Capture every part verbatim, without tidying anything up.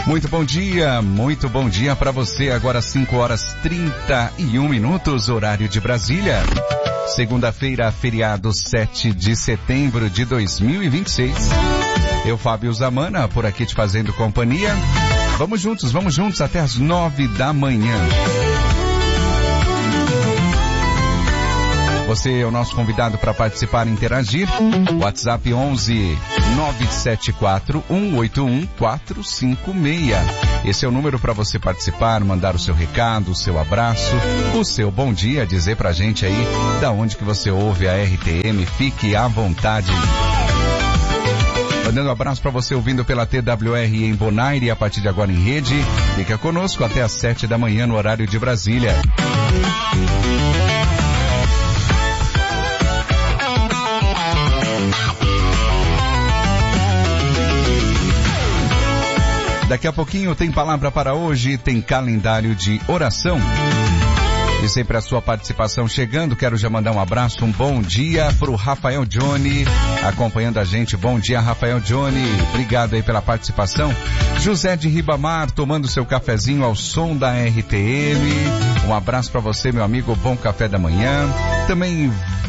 Muito bom dia, muito bom dia para você. Agora cinco horas trinta e um minutos, horário de Brasília. Segunda-feira, feriado sete de setembro de dois mil e vinte e seis. Eu, Fábio Zamana, por aqui te fazendo companhia. Vamos juntos, vamos juntos até as nove da manhã. Você é o nosso convidado para participar e interagir. WhatsApp onze nove sete quatro um oito um quatro cinco seis. Esse é o número para você participar, mandar o seu recado, o seu abraço, o seu bom dia, dizer pra gente aí da onde que você ouve a R T M. Fique à vontade. Mandando um abraço para você ouvindo pela T W R em Bonaire, a partir de agora em rede. Fica conosco até às sete da manhã no horário de Brasília. Daqui a pouquinho tem palavra para hoje, tem calendário de oração. E sempre a sua participação chegando. Quero já mandar um abraço, um bom dia pro Rafael Johnny, acompanhando a gente. Bom dia, Rafael Johnny. Obrigado aí pela participação. José de Ribamar, tomando seu cafezinho ao som da R T M. Um abraço para você, meu amigo. Bom café da manhã. Também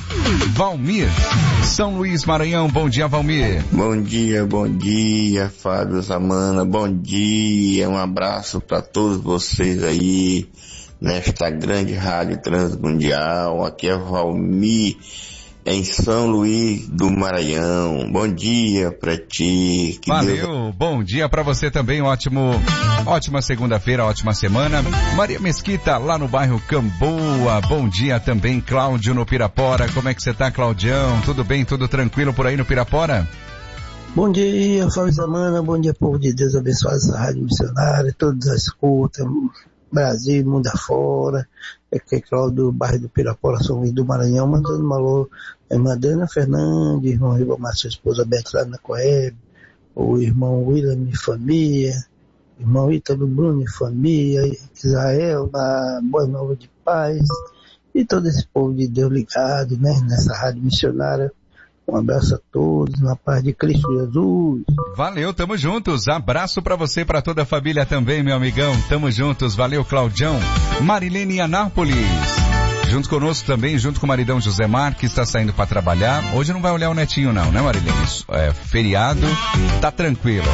Valmir, São Luís, Maranhão. Bom dia, Valmir. Bom dia, bom dia, Fábio Zamana. Bom dia. Um abraço para todos vocês aí nesta grande rádio transmundial. Aqui é Valmir, em São Luís do Maranhão. Bom dia pra ti. Que Valeu, Deus... bom dia pra você também. Ótimo, ótima segunda-feira, ótima semana. Maria Mesquita, lá no bairro Camboa. Bom dia também, Cláudio no Pirapora. Como é que você tá, Claudião? Tudo bem, tudo tranquilo por aí no Pirapora? Bom dia, Fábio Zamana. Bom dia, povo de Deus. Abençoe essa rádio missionária, todos a escuta, Brasil, mundo afora. É que é Cláudio do bairro do Pirapora, São Luís do Maranhão, mandando uma alô, é Madana Fernandes, irmão Ribamar, sua esposa Beatriz na Coeb, o irmão William e família, irmão Ítalo Bruno e família, Israel na Boa Nova de Paz, e todo esse povo de Deus ligado, né, nessa rádio missionária. Um abraço a todos, na paz de Cristo Jesus. Valeu, tamo juntos. Abraço pra você e pra toda a família também, meu amigão. Tamo juntos. Valeu, Claudião. Marilene Anápolis. Junto conosco também, junto com o maridão José Marques, está saindo pra trabalhar. Hoje não vai olhar o netinho não, né, Marilene? É feriado, tá tranquilo.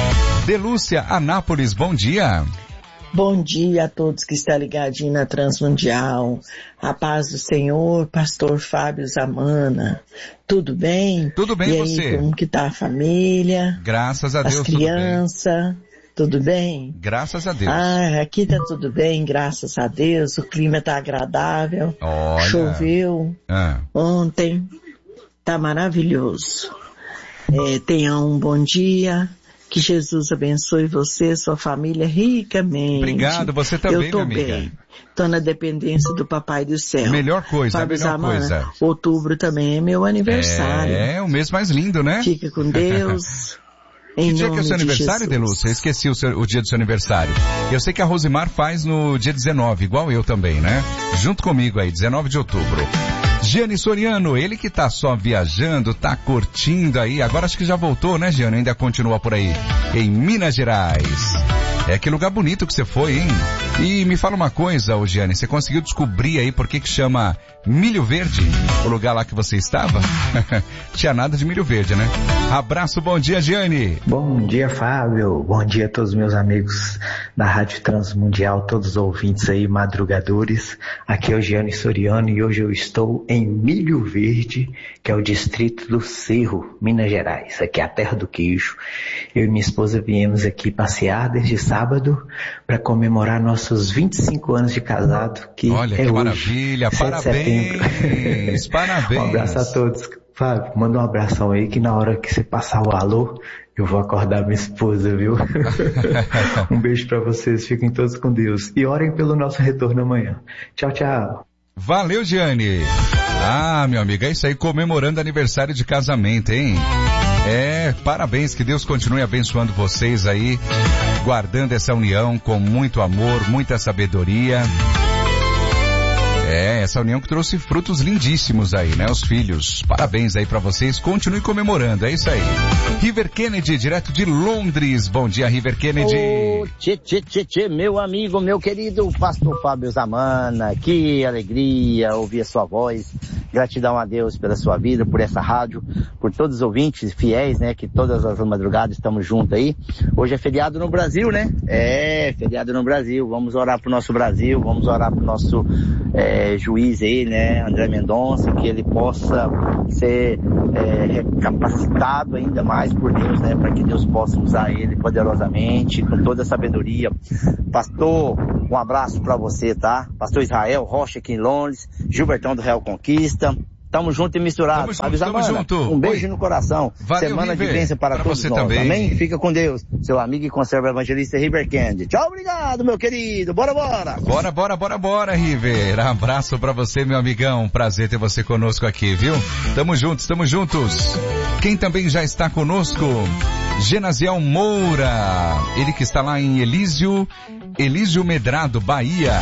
Delúcia Anápolis, bom dia. Bom dia a todos que estão ligadinhos na Transmundial. A paz do Senhor, pastor Fábio Zamana. Tudo bem? Tudo bem, e aí, você? Como que tá a família? Graças a Deus, as crianças, tudo bem? tudo bem? Graças a Deus. Ah, aqui tá tudo bem, graças a Deus. O clima tá agradável. Olha. Choveu ah. ontem. Tá maravilhoso. É, tenha um bom dia. Que Jesus abençoe você e sua família ricamente. Obrigado, você também, Eu tô minha amiga. bem. Tô na dependência do Papai do Céu. Melhor coisa, Fábio a melhor Zamana, coisa. Outubro também é meu aniversário. É, o mês mais lindo, né? Fica com Deus. Em que dia que é o seu de aniversário, Delúcia? Eu esqueci o, seu, o dia do seu aniversário. Eu sei que a Rosimar faz no dia dezenove, igual eu também, né? Junto comigo aí, dezenove de outubro. Giane Soriano, ele que tá só viajando, tá curtindo aí. Agora acho que já voltou, né, Giane? Ainda continua por aí. Em Minas Gerais. É que lugar bonito que você foi, hein? E me fala uma coisa, ô Giane, você conseguiu descobrir aí por que que chama Milho Verde? O lugar lá que você estava? Tinha nada de milho verde, né? Abraço, bom dia, Giane. Bom dia, Fábio. Bom dia a todos os meus amigos da Rádio Transmundial, todos os ouvintes aí, madrugadores. Aqui é o Giane Soriano e hoje eu estou em Milho Verde, que é o distrito do Cerro, Minas Gerais. Aqui é a terra do queijo. Eu e minha esposa viemos aqui passear desde sábado para comemorar nossos vinte e cinco anos de casado, que Olha, é que hoje, maravilha, parabéns, parabéns. Um abraço a todos. Fábio, manda um abração aí que na hora que você passar o alô, eu vou acordar minha esposa, viu? Um beijo pra vocês, fiquem todos com Deus e orem pelo nosso retorno amanhã. Tchau, tchau. Valeu, Giane. Ah, meu amigo, é isso aí, comemorando aniversário de casamento, hein? É, parabéns, que Deus continue abençoando vocês aí, guardando essa união com muito amor, muita sabedoria. É, essa união que trouxe frutos lindíssimos aí, né? Os filhos. Parabéns aí pra vocês. Continue comemorando, é isso aí. River Kennedy, direto de Londres. Bom dia, River Kennedy. Ô, tchê, tchê, tchê, tchê, meu amigo, meu querido pastor Fábio Zamana. Que alegria ouvir a sua voz. Gratidão a Deus pela sua vida, por essa rádio, por todos os ouvintes fiéis, né? Que todas as madrugadas estamos juntos aí. Hoje é feriado no Brasil, né? É, feriado no Brasil. Vamos orar pro nosso Brasil, vamos orar pro nosso é, juiz aí, né? André Mendonça, que ele possa ser é, capacitado ainda mais por Deus, né? Para que Deus possa usar ele poderosamente, com toda a sabedoria. Pastor, um abraço para você, tá? Pastor Israel Rocha aqui em Londres, Gilbertão do Real Conquista. Tamo junto e misturado. Tamo junto, tamo junto. Um beijo Oi. no coração. Valeu, Semana River. de bênção para pra todos você nós. também. Amém? Fica com Deus. Seu amigo e conserva evangelista River Kennedy. Tchau, obrigado, meu querido. Bora, bora. Bora, bora, bora, bora, River. Abraço pra você, meu amigão. Prazer ter você conosco aqui, viu? Tamo juntos, tamo juntos. Quem também já está conosco? Genaziel Moura. Ele que está lá em Elísio, Elísio Medrado, Bahia.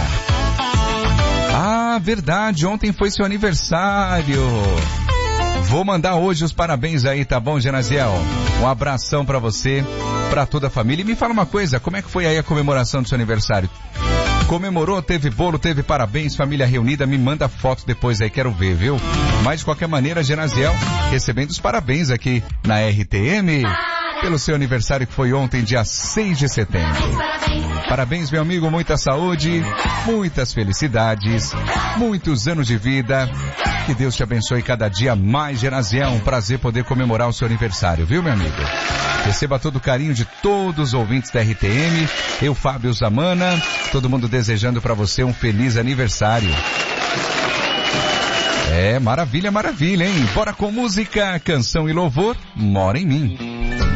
Ah, verdade, ontem foi seu aniversário. Vou mandar hoje os parabéns aí, tá bom, Genaziel? Um abração pra você, pra toda a família. E me fala uma coisa, como é que foi aí a comemoração do seu aniversário? Comemorou, teve bolo, teve parabéns, família reunida, me manda foto depois aí, quero ver, viu? Mas de qualquer maneira, Genaziel, recebendo os parabéns aqui na R T M, pelo seu aniversário que foi ontem, dia seis de setembro. Parabéns, meu amigo, muita saúde, muitas felicidades, muitos anos de vida. Que Deus te abençoe cada dia mais, Genaziel. Um prazer poder comemorar o seu aniversário, viu, meu amigo? Receba todo o carinho de todos os ouvintes da R T M. Eu, Fábio Zamana, todo mundo desejando para você um feliz aniversário. É, maravilha, maravilha, hein? Bora com música, canção e louvor, Mora em Mim.